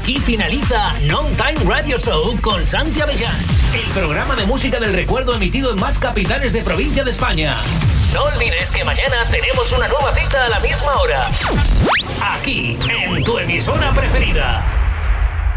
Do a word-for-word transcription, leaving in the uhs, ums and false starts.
Aquí finaliza Non Time Radio Show con Santi Avellán, el programa de música del recuerdo emitido en más capitales de provincia de España. No olvides que mañana tenemos una nueva cita a la misma hora. Aquí, en tu emisora preferida.